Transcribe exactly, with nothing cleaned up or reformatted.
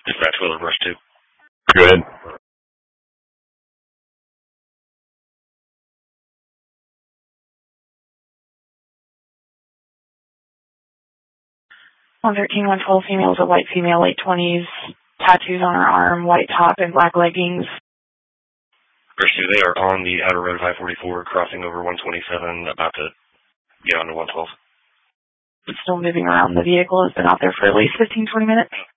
Dispatch Wheeler Brush two. Go ahead. one thirteen, one twelve female is a white female, late twenties, tattoos on her arm, white top, and black leggings. Brush two, they are on the outer road five forty-four, crossing over one twenty-seven, about to get onto one twelve. Still moving around. The vehicle has been out there for at least fifteen, twenty minutes.